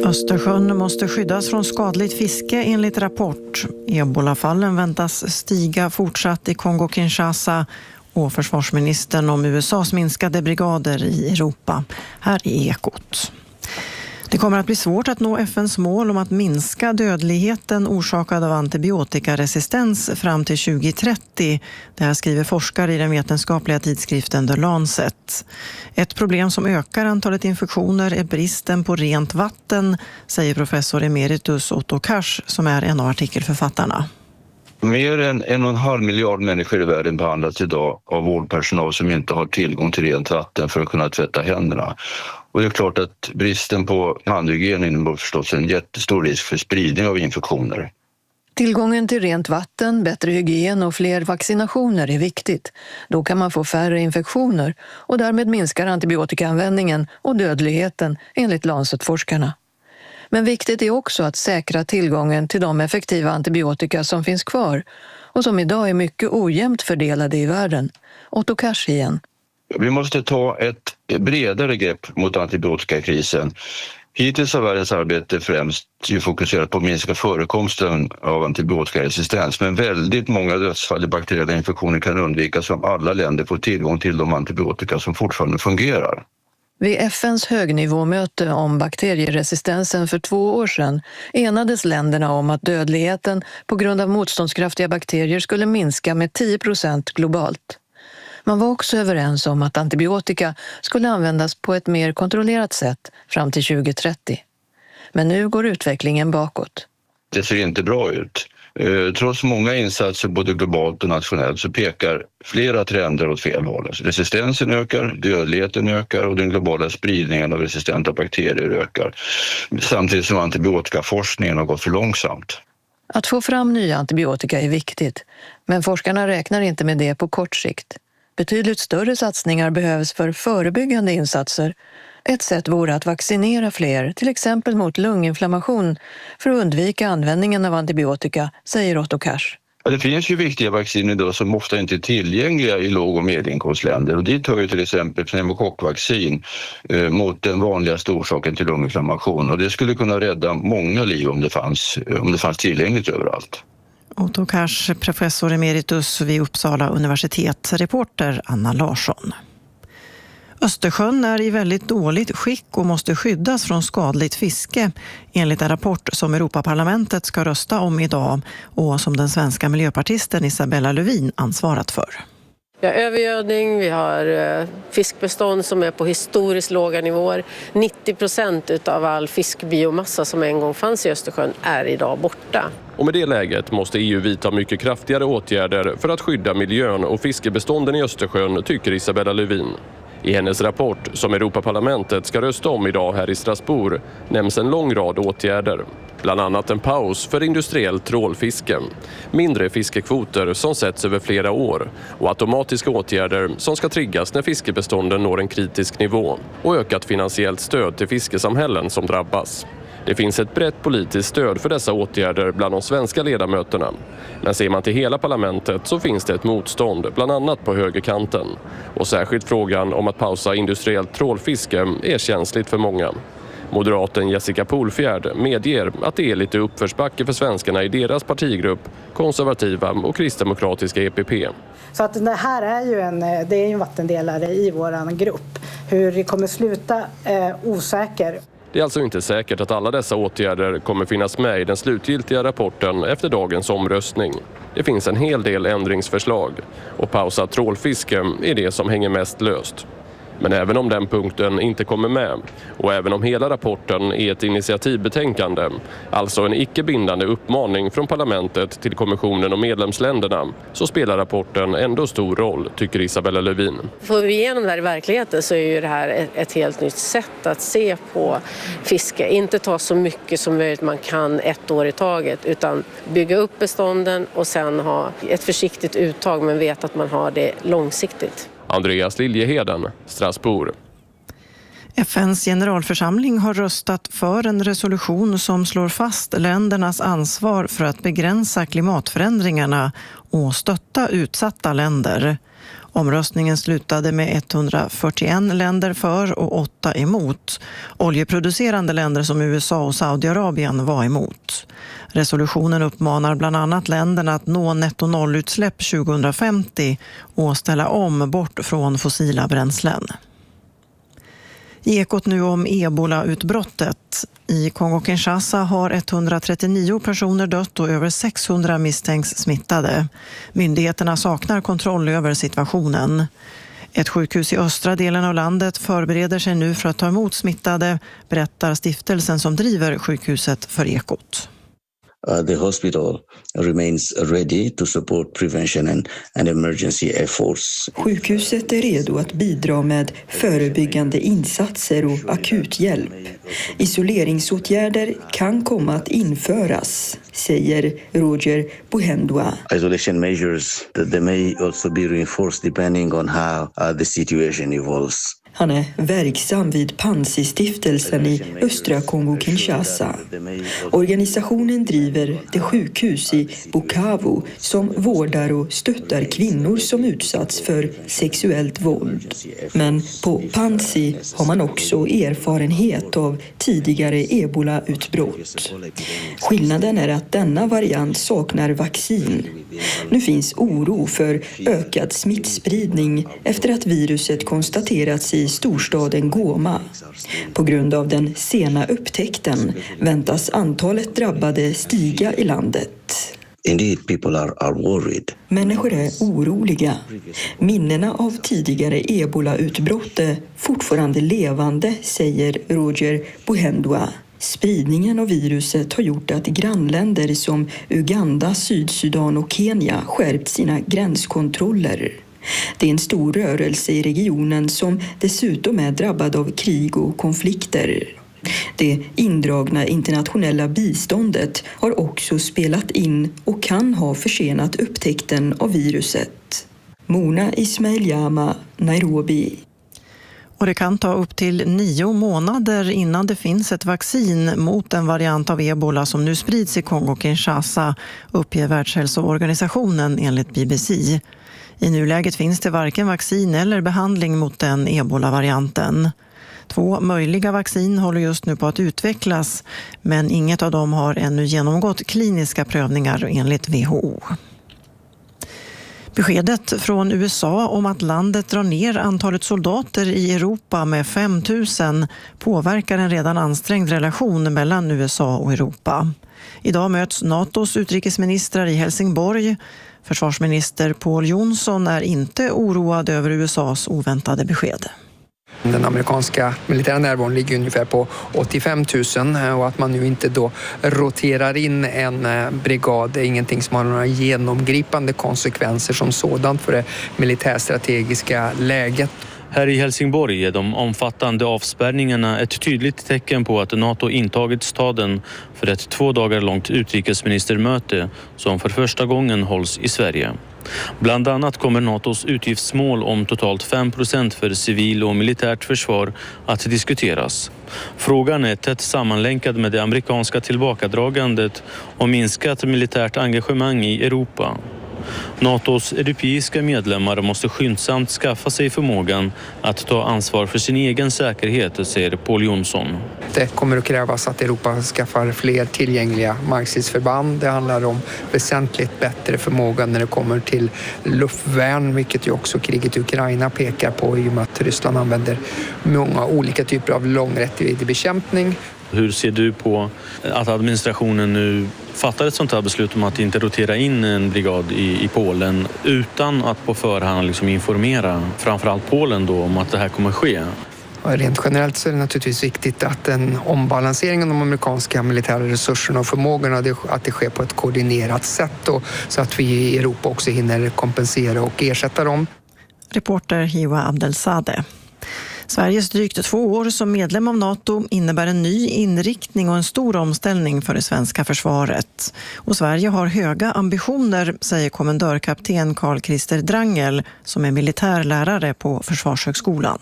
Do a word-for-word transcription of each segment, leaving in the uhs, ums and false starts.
Östersjön måste skyddas från skadligt fiske enligt rapport. Ebolafallen väntas stiga fortsatt i Kongo-Kinshasa och försvarsministern om U S A:s minskade brigader i Europa. Här är Ekot. Det kommer att bli svårt att nå F N:s mål om att minska dödligheten orsakad av antibiotikaresistens fram till tjugo trettio. Det här skriver forskare i den vetenskapliga tidskriften The Lancet. Ett problem som ökar antalet infektioner är bristen på rent vatten, säger professor emeritus Otto Kars som är en av artikelförfattarna. Mer än en och en halv miljard människor i världen behandlas idag av vårdpersonal som inte har tillgång till rent vatten för att kunna tvätta händerna. Och det är klart att bristen på handhygien innebär förstås en jättestor risk för spridning av infektioner. Tillgången till rent vatten, bättre hygien och fler vaccinationer är viktigt. Då kan man få färre infektioner och därmed minskar antibiotikaanvändningen och dödligheten enligt Lancet-forskarna. Men viktigt är också att säkra tillgången till de effektiva antibiotika som finns kvar och som idag är mycket ojämnt fördelade i världen. Otto Kars igen. Vi måste ta ett bredare grepp mot antibiotikakrisen. Hittills har världens arbete främst fokuserat på att minska förekomsten av antibiotikaresistens, men väldigt många dödsfall i bakteriella infektioner kan undvikas om alla länder får tillgång till de antibiotika som fortfarande fungerar. Vid F N:s högnivåmöte om bakterieresistensen för två år sedan enades länderna om att dödligheten på grund av motståndskraftiga bakterier skulle minska med tio procent globalt. Man var också överens om att antibiotika skulle användas på ett mer kontrollerat sätt fram till tjugo trettio. Men nu går utvecklingen bakåt. Det ser inte bra ut. Trots många insatser både globalt och nationellt så pekar flera trender åt fel håll. Resistensen ökar, dödligheten ökar och den globala spridningen av resistenta bakterier ökar. Samtidigt som antibiotikaforskningen har gått för långsamt. Att få fram nya antibiotika är viktigt, men forskarna räknar inte med det på kort sikt. Betydligt större satsningar behövs för förebyggande insatser. Ett sätt vore att vaccinera fler, till exempel mot lunginflammation, för att undvika användningen av antibiotika, säger Otto Kars. Ja, det finns ju viktiga vacciner idag som ofta inte är tillgängliga i låg- och medelinkomstländer. Och dit hör ju till exempel pneumokockvaccin eh, mot den vanligaste orsaken till lunginflammation. Och det skulle kunna rädda många liv om det fanns, om det fanns tillgängligt överallt. Otto Kars, professor emeritus vid Uppsala universitet, reporter Anna Larsson. Östersjön är i väldigt dåligt skick och måste skyddas från skadligt fiske enligt en rapport som Europaparlamentet ska rösta om idag och som den svenska miljöpartisten Isabella Lövin ansvarat för. Vi har övergödning, vi har fiskbestånd som är på historiskt låga nivåer. nittio procent av all fiskbiomassa som en gång fanns i Östersjön är idag borta. Och med det läget måste E U vidta mycket kraftigare åtgärder för att skydda miljön och fiskebestånden i Östersjön, tycker Isabella Lövin. I hennes rapport, som Europaparlamentet ska rösta om idag här i Strasbourg, nämns en lång rad åtgärder. Bland annat en paus för industriell trålfiske, mindre fiskekvoter som sätts över flera år och automatiska åtgärder som ska triggas när fiskebestånden når en kritisk nivå och ökat finansiellt stöd till fiskesamhällen som drabbas. Det finns ett brett politiskt stöd för dessa åtgärder bland de svenska ledamöterna. Men ser man till hela parlamentet så finns det ett motstånd, bland annat på högerkanten. Och särskilt frågan om att pausa industriellt trålfiske är känsligt för många. Moderaten Jessica Polfjärd medger att det är lite uppförsbacke för svenskarna i deras partigrupp, konservativa och kristdemokratiska E P P. Så att det här är ju en, det är en vattendelare i våran grupp. Hur det kommer sluta är osäker. Det är alltså inte säkert att alla dessa åtgärder kommer finnas med i den slutgiltiga rapporten efter dagens omröstning. Det finns en hel del ändringsförslag och pausa trålfiske är det som hänger mest löst. Men även om den punkten inte kommer med och även om hela rapporten är ett initiativbetänkande, alltså en icke-bindande uppmaning från parlamentet till kommissionen och medlemsländerna, så spelar rapporten ändå stor roll, tycker Isabella Lövin. Får vi igenom det här i verkligheten så är ju det här ett, ett helt nytt sätt att se på fiske. Inte ta så mycket som möjligt man kan ett år i taget, utan bygga upp bestånden och sen ha ett försiktigt uttag men veta att man har det långsiktigt. Andreas Liljeheden, Strasbourg. F N:s generalförsamling har röstat för en resolution som slår fast ländernas ansvar för att begränsa klimatförändringarna och stötta utsatta länder. Omröstningen slutade med etthundrafyrtioen länder för och åtta emot. Oljeproducerande länder som U S A och Saudiarabien var emot. Resolutionen uppmanar bland annat länderna att nå nettonollutsläpp tjugohundrafemtio och ställa om bort från fossila bränslen. I Ekot nu om Ebola-utbrottet. I Kongo-Kinshasa har etthundratrettionio personer dött och över sexhundra misstänks smittade. Myndigheterna saknar kontroll över situationen. Ett sjukhus i östra delen av landet förbereder sig nu för att ta emot smittade, berättar stiftelsen som driver sjukhuset för Ekot. Uh, the hospital remains ready to support prevention and, and emergency efforts. Sjukhuset är redo att bidra med förebyggande insatser och akuthjälp. Isoleringsåtgärder kan komma att införas, säger Roger Buhendwa. Isolation measures that they may also be reinforced depending on how uh, the situation evolves. Han är verksam vid Panzi-stiftelsen i östra Kongo-Kinshasa. Organisationen driver det sjukhus i Bukavu som vårdar och stöttar kvinnor som utsatts för sexuellt våld. Men på Panzi har man också erfarenhet av tidigare ebola-utbrott. Skillnaden är att denna variant saknar vaccin. Nu finns oro för ökad smittspridning efter att viruset konstaterats i storstaden Goma. På grund av den sena upptäckten väntas antalet drabbade stiga i landet. Indeed, people are, are worried. Människor är oroliga. Minnena av tidigare ebola-utbrott är fortfarande levande, säger Roger Buhendwa. Spridningen av viruset har gjort att grannländer som Uganda, Sydsudan och Kenya skärpt sina gränskontroller. Det är en stor rörelse i regionen som dessutom är drabbad av krig och konflikter. Det indragna internationella biståndet har också spelat in och kan ha försenat upptäckten av viruset. Mona Ismail-Jama, Nairobi. Och det kan ta upp till nio månader innan det finns ett vaccin mot en variant av ebola som nu sprids i Kongo-Kinshasa, uppger Världshälsoorganisationen enligt B B C. I nuläget finns det varken vaccin eller behandling mot den ebola-varianten. Två möjliga vaccin håller just nu på att utvecklas, men inget av dem har ännu genomgått kliniska prövningar enligt W H O. Beskedet från U S A om att landet drar ner antalet soldater i Europa med fem tusen påverkar en redan ansträngd relation mellan U S A och Europa. Idag möts NATOs utrikesministrar i Helsingborg. Försvarsminister Pål Jonsson är inte oroad över U S A:s oväntade besked. Den amerikanska militära närvaron ligger ungefär på åttiofem tusen och att man nu inte då roterar in en brigad är ingenting som har några genomgripande konsekvenser som sådant för det militärstrategiska läget. Här i Helsingborg är de omfattande avspärrningarna ett tydligt tecken på att NATO intagit staden för ett två dagar långt utrikesministermöte som för första gången hålls i Sverige. Bland annat kommer NATOs utgiftsmål om totalt fem procent för civil och militärt försvar att diskuteras. Frågan är tätt sammanlänkad med det amerikanska tillbakadragandet och minskat militärt engagemang i Europa. NATOs europeiska medlemmar måste skyndsamt skaffa sig förmågan att ta ansvar för sin egen säkerhet, säger Pål Jonsson. Det kommer att krävas att Europa skaffar fler tillgängliga markstridsförband. Det handlar om väsentligt bättre förmåga när det kommer till luftvärn, vilket ju också kriget i Ukraina pekar på i och med att Ryssland använder många olika typer av långräckviddig bekämpning. Hur ser du på att administrationen nu fattar ett sånt här beslut om att inte rotera in en brigad i, i Polen utan att på förhand liksom informera framförallt Polen då om att det här kommer ske? Rent generellt så är det naturligtvis viktigt att en ombalansering av de amerikanska militära resurserna och förmågorna att det sker på ett koordinerat sätt och så att vi i Europa också hinner kompensera och ersätta dem. Reporter Hiwa Abdelsadeh. Sveriges drygt två år som medlem av NATO innebär en ny inriktning och en stor omställning för det svenska försvaret. Och Sverige har höga ambitioner, säger kommendörkapten Carl Christer Drangel som är militärlärare på Försvarshögskolan.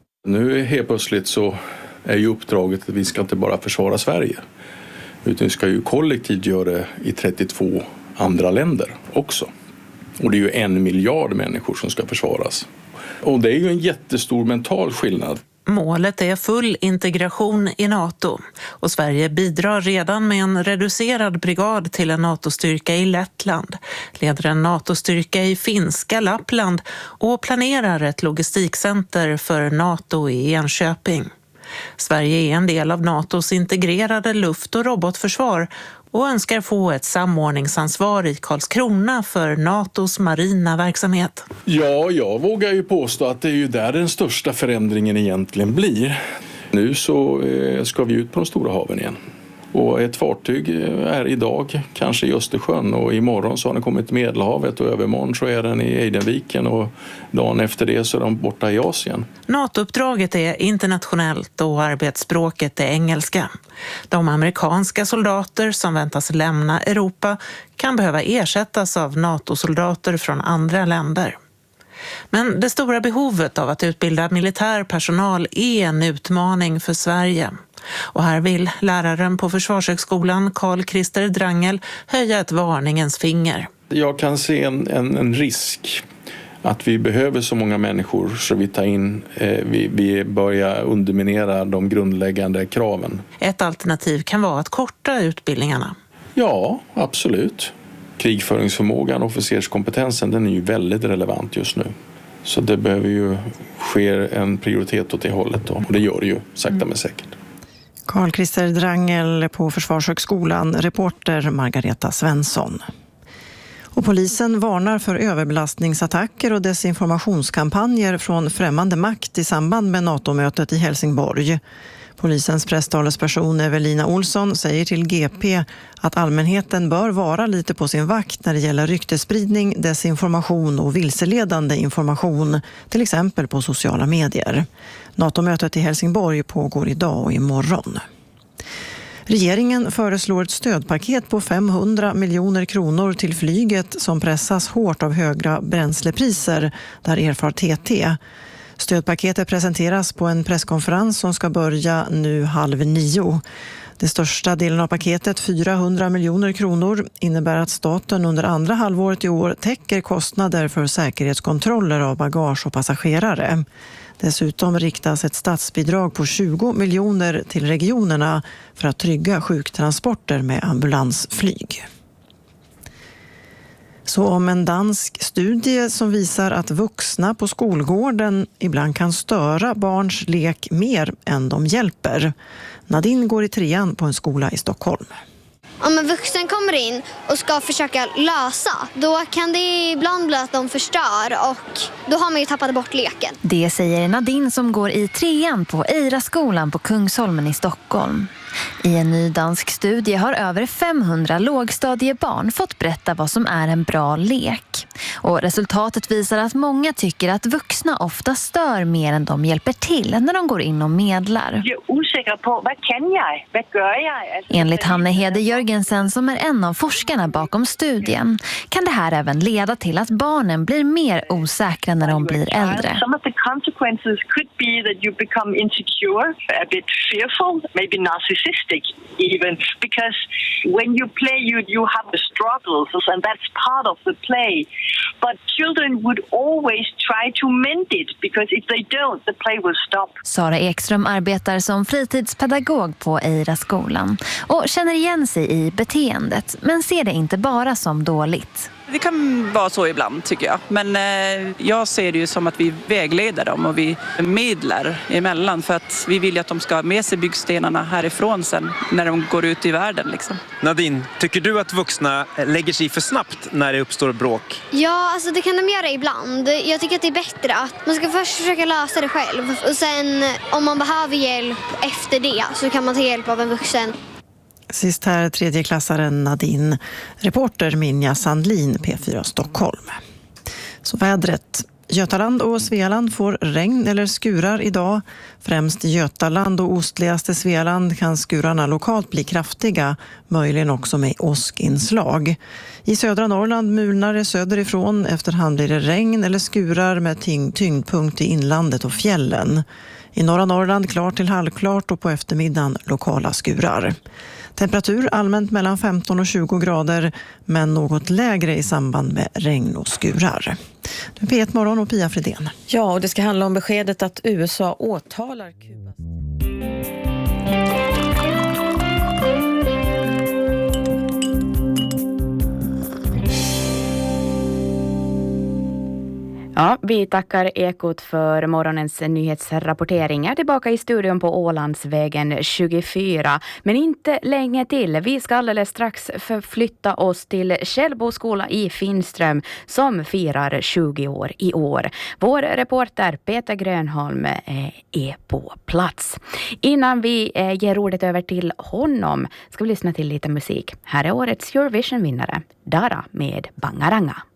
Nu helt plötsligt så är ju uppdraget att vi ska inte bara försvara Sverige utan vi ska ju kollektivt göra det i trettiotvå andra länder också. Och det är ju en miljard människor som ska försvaras. Och det är ju en jättestor mental skillnad. Målet är full integration i NATO och Sverige bidrar redan med en reducerad brigad till en NATO-styrka i Lettland, leder en NATO-styrka i finska Lappland och planerar ett logistikcenter för NATO i Enköping. Sverige är en del av NATOs integrerade luft- och robotförsvar och önskar få ett samordningsansvar i Karlskrona för NATOs marina verksamhet. Ja, jag vågar ju påstå att det är ju där den största förändringen egentligen blir. Nu så ska vi ut på de stora haven igen. Och ett fartyg är idag kanske i Östersjön och imorgon så har den kommit till Medelhavet och övermorgon så är den i Eidenviken och dagen efter det så är de borta i Asien. NATO-uppdraget är internationellt och arbetsspråket är engelska. De amerikanska soldater som väntas lämna Europa kan behöva ersättas av NATO-soldater från andra länder. Men det stora behovet av att utbilda militär personal är en utmaning för Sverige. Och här vill läraren på Försvarshögskolan Carl Christer Drangel höja ett varningens finger. Jag kan se en, en, en risk att vi behöver så många människor så vi tar in, eh, vi, vi börjar underminera de grundläggande kraven. Ett alternativ kan vara att korta utbildningarna. Ja, absolut. Krigföringsförmågan och officerskompetensen den är ju väldigt relevant just nu. Så det behöver ju ske en prioritet åt det hållet då. Och det gör det ju sakta men säkert. Carl Christer Drangel på Försvarshögskolan, reporter Margareta Svensson. Och polisen varnar för överbelastningsattacker och desinformationskampanjer från främmande makt i samband med NATO-mötet i Helsingborg. Polisens presstalesperson Evelina Olsson säger till G P att allmänheten bör vara lite på sin vakt när det gäller ryktespridning, desinformation och vilseledande information, till exempel på sociala medier. NATO-mötet i Helsingborg pågår idag och imorgon. Regeringen föreslår ett stödpaket på femhundra miljoner kronor till flyget som pressas hårt av höga bränslepriser, där erfar T T. Stödpaketet presenteras på en presskonferens som ska börja nu halv nio. Det största delen av paketet, fyrahundra miljoner kronor, innebär att staten under andra halvåret i år täcker kostnader för säkerhetskontroller av bagage och passagerare. Dessutom riktas ett statsbidrag på tjugo miljoner till regionerna för att trygga sjuktransporter med ambulansflyg. Så om en dansk studie som visar att vuxna på skolgården ibland kan störa barns lek mer än de hjälper. Nadine går i trean på en skola i Stockholm. Om en vuxen kommer in och ska försöka lösa, då kan det ibland bli att de förstör och då har man ju tappat bort leken. Det säger Nadine som går i trean på Eira-skolan på Kungsholmen i Stockholm. I en ny dansk studie har över femhundra lågstadiebarn fått berätta vad som är en bra lek. Och resultatet visar att många tycker att vuxna ofta stör mer än de hjälper till när de går in och medlar. Jag är osäker på vad kan jag? Vad gör jag? Enligt Hanne Hede Jörgensen som är en av forskarna bakom studien kan det här även leda till att barnen blir mer osäkra när de blir äldre. Some of the consequences could be that you become insecure, a bit fearful, maybe narcissistic even, because when you play you you have the struggles and that's part of the play, but children would always try to mend it because if they don't the play will stop. Sara Ekström arbetar som fritidspedagog på Eira-skolan och känner igen sig i beteendet men ser det inte bara som dåligt. Det kan vara så ibland tycker jag, men eh, jag ser det ju som att vi vägleder dem och vi medlar emellan för att vi vill att de ska ha med sig byggstenarna härifrån sen när de går ut i världen. Liksom. Nadine, tycker du att vuxna lägger sig för snabbt när det uppstår bråk? Ja, alltså det kan de göra ibland. Jag tycker att det är bättre att man ska först försöka lösa det själv och sen om man behöver hjälp efter det så kan man ta hjälp av en vuxen. Sist här tredjeklassaren Nadine, reporter Minja Sandlin, P fyra Stockholm. Så vädret. Götaland och Svealand får regn eller skurar idag. Främst Götaland och ostligaste Svealand kan skurarna lokalt bli kraftiga, möjligen också med åskinslag. I södra Norrland mulnar det söderifrån, efterhand blir det regn eller skurar med tyngd, tyngdpunkt i inlandet och fjällen. I norra Norrland klart till halvklart och på eftermiddagen lokala skurar. Temperatur allmänt mellan femton och tjugo grader, men något lägre i samband med regn och skurar. Nu P ett Morgon och Pia Fridén. Ja, och det ska handla om beskedet att U S A åtalar Kuba. Ja, vi tackar Ekot för morgonens nyhetsrapportering. Jag är tillbaka i studion på Ålandsvägen tjugofyra. Men inte länge till. Vi ska alldeles strax förflytta oss till Källbo skola i Finström som firar tjugo år i år. Vår reporter Peter Grönholm är på plats. Innan vi ger ordet över till honom ska vi lyssna till lite musik. Här är årets Eurovision-vinnare Dara med Bangaranga.